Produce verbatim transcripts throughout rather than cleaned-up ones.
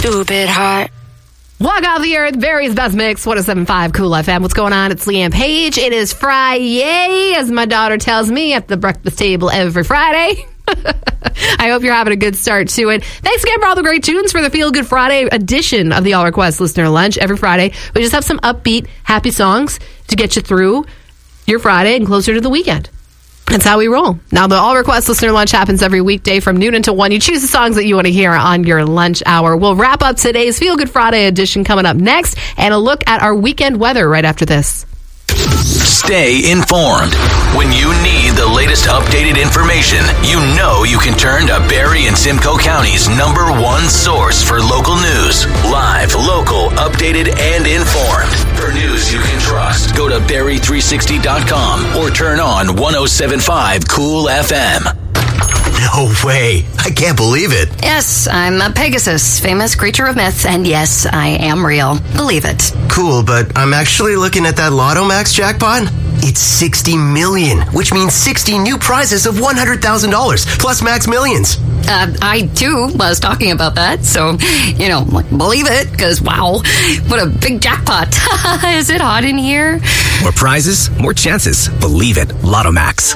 stupid heart. Walk Off the Earth, Barry's Best Mix, one oh seven point five Cool F M. What's going on? It's Leanne Page. It is Friday, as my daughter tells me at the breakfast table every Friday. I hope you're having a good start to it. Thanks again for all the great tunes for the Feel Good Friday edition of the All Request Listener Lunch. Every Friday, we just have some upbeat, happy songs to get you through your Friday and closer to the weekend. That's how we roll. Now, the All Request Listener Lunch happens every weekday from noon until one. You choose the songs that you want to hear on your lunch hour. We'll wrap up today's Feel Good Friday edition coming up next, and a look at our weekend weather right after this. Stay informed. When you need the latest updated information, you know you can turn to Barrie and Simcoe County's number one source for local news. Live, local, updated, and informed. For news you can trust, go to Barrie three sixty dot com or turn on one oh seven point five Cool F M. No way. I can't believe it. Yes, I'm a Pegasus, famous creature of myth, and yes, I am real. Believe it. Cool, but I'm actually looking at that Lotto Max jackpot. It's sixty million, which means sixty new prizes of one hundred thousand dollars, plus Max Millions. Uh, I, too, was talking about that, so, you know, believe it, because, wow, what a big jackpot. Is it hot in here? More prizes, more chances. Believe it. Lotto Max.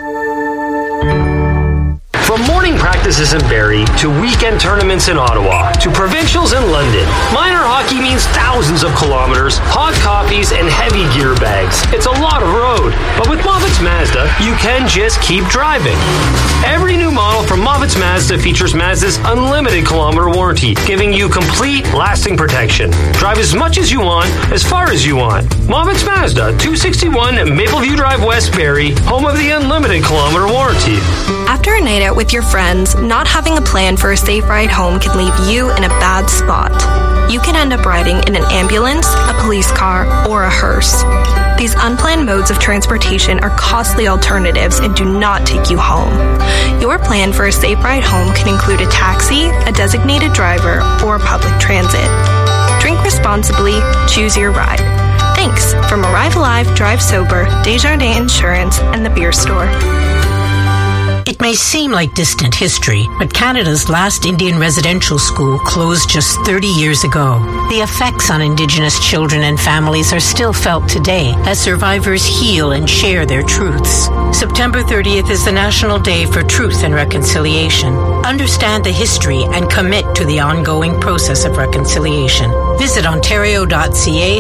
From morning practices in Barrie to weekend tournaments in Ottawa to provincials in London, minor hockey means thousands of kilometers, hot coffees, and heavy gear bags. It's a lot of road, but with Moffitt's Mazda, you can just keep driving. Every new model from Moffitt's Mazda features Mazda's unlimited kilometer warranty, giving you complete, lasting protection. Drive as much as you want, as far as you want. Moffitt's Mazda, two sixty-one Mapleview Drive West, Barrie, home of the unlimited kilometer warranty. After a night out with your friends, not having a plan for a safe ride home can leave you in a bad spot. You can end up riding in an ambulance, a police car, or a hearse. These unplanned modes of transportation are costly alternatives and do not take you home. Your plan for a safe ride home can include a taxi, a designated driver, or public transit. Drink responsibly, choose your ride. Thanks from Arrive Alive, Drive Sober, Desjardins Insurance, and the Beer Store. It may seem like distant history, but Canada's last Indian residential school closed just thirty years ago. The effects on Indigenous children and families are still felt today as survivors heal and share their truths. September thirtieth is the National Day for Truth and Reconciliation. Understand the history and commit to the ongoing process of reconciliation. Visit ontario dot c a